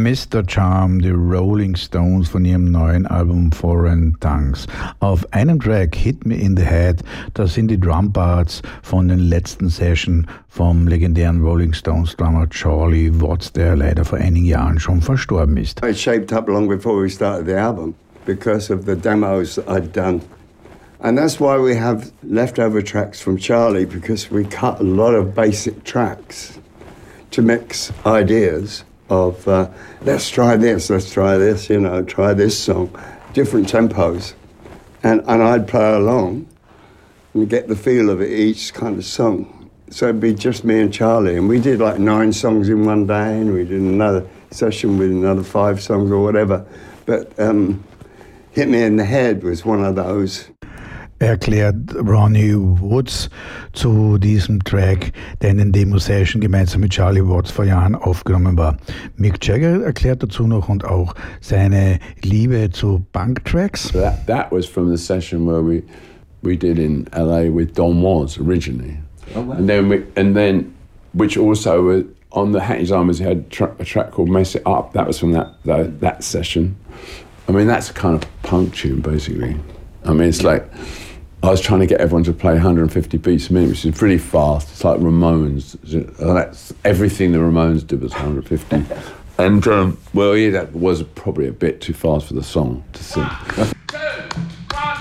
Mr. Charm, die Rolling Stones von ihrem neuen Album Foreign Tongues. Auf einem Track, Hit Me in the Head, da sind die Drumparts von den letzten Session vom legendären Rolling Stones Drummer Charlie Watts, der leider vor einigen Jahren schon verstorben ist. It shaped up long before we started the album because of the demos that I'd done. And that's why we have leftover tracks from Charlie, because we cut a lot of basic tracks to mix ideas of let's try this, you know, try this song, different tempos. And I'd play along and get the feel of it, each kind of song. So it'd be just me and Charlie, and we did like 9 songs in one day, and we did another session with another 5 songs or whatever. But Hit Me in the Head was one of those. Erklärt Ronnie Woods zu diesem Track, der in den Demo-Session gemeinsam mit Charlie Watts vor Jahren aufgenommen war. Mick Jagger erklärt dazu noch und auch seine Liebe zu Punk-Tracks. That was from the session where we did in LA with Don Was originally. Oh, wow. And then which also on the Hattie's Armors had a track called Mess It Up. That was from that session. I mean, that's a kind of punk tune basically. I mean, it's like I was trying to get everyone to play 150 beats a minute, which is really fast. It's like Ramones. That's everything the Ramones did was 150. And well, yeah, that was probably a bit too fast for the song to sing. 1, 2,